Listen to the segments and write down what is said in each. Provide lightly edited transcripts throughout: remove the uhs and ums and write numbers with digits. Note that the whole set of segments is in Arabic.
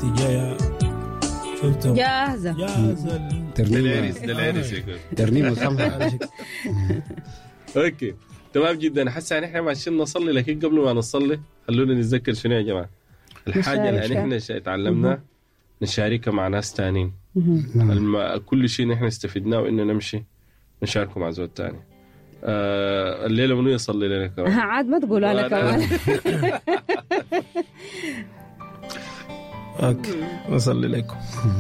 انت جايه شفتوا جاهزة ترنيمة سمحة. اوكي تمام جدا. حاسة ان احنا ماشيين نصلي، لكن قبل ما نصلي خلونا نتذكر شنو يا جماعة الحاجة اللي احنا تعلمناها نشاركها مع ناس تانين. كل شيء نحن استفدناه انه نمشي نشاركه مع زول تاني. الليلة منو يصلي لنا كمان؟ عاد ما تقول أنا كمان. اوكي نصلي لكم.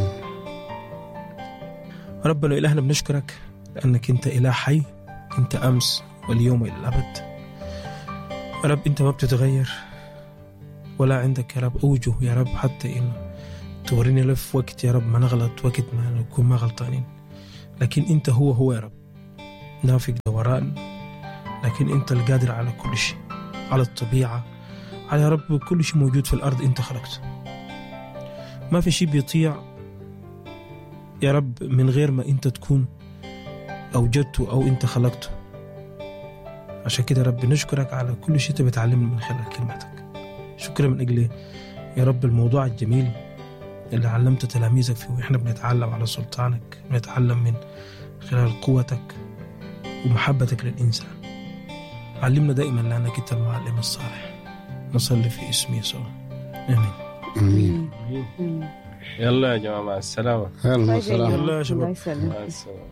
ربنا إلهنا بنشكرك لأنك أنت إله حي، أنت أمس واليوم إلى الأبد. يا رب أنت ما بتتغير ولا عندك يا رب أوجه يا رب حتى إنه توريني لف وقت يا رب ما نغلط، وقت ما نكون ما غلطانين، لكن أنت هو يا رب نافق دوران، لكن أنت القادر على كل شيء، على الطبيعة، على يا رب كل شيء موجود في الأرض أنت خلقته. ما في شيء بيطيع يا رب من غير ما أنت تكون أوجدته أو أنت خلقته. عشان كده رب نشكرك على كل شيء تبتعلمنا من خلال كلمتك. شكرا من أجل يا رب الموضوع الجميل اللي علمت تلاميذك فيه، وإحنا بنتعلم على سلطانك، بنتعلم من خلال قوتك ومحبتك للإنسان. علمنا دائما لأنك أنت المعلم الصالح. نصلي في اسم يسوع آمين. آمين. يلا يا جماعة مع السلامة. يلا السلام. يلا يا شباب. مع السلامة.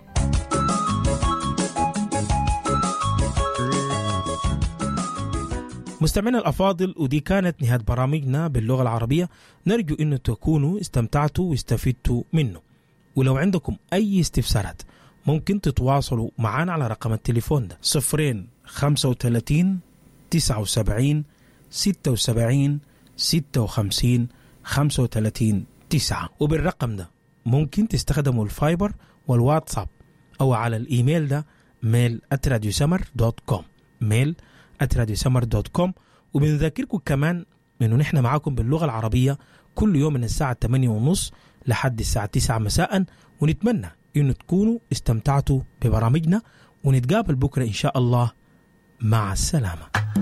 مستمعينا الأفاضل، ودي كانت نهاية برامجنا باللغة العربية. نرجو أنه تكونوا استمتعتوا واستفدتوا منه. ولو عندكم أي استفسارات ممكن تتواصلوا معنا على رقم التليفون ده 035 79 76 56 35 9. وبالرقم ده ممكن تستخدموا الفايبر والواتساب أو على الإيميل ده mail@radiosummer.com mail@radiosummer.com. وبنذكركم كمان إنه نحن معاكم باللغة العربية كل يوم من الساعة 8:30 لحد الساعة 9 مساء. ونتمنى إنه تكونوا استمتعتوا ببرامجنا، ونتقابل بكرة إن شاء الله. مع السلامة.